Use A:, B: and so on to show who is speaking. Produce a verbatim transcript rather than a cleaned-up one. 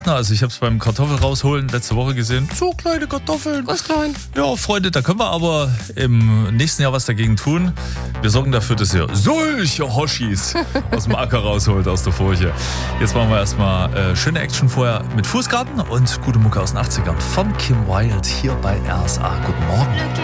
A: Also ich habe es beim Kartoffel rausholen letzte Woche gesehen. So kleine Kartoffeln.
B: Was klein?
A: Ja, Freunde, da können wir aber im nächsten Jahr was dagegen tun. Wir sorgen dafür, dass ihr solche Hoshis aus dem Acker rausholt, aus der Furche. Jetzt machen wir erstmal äh, schöne Action vorher mit Fußgarten und gute Mucke aus den achtzigern von Kim Wilde hier bei R S A. Guten Morgen.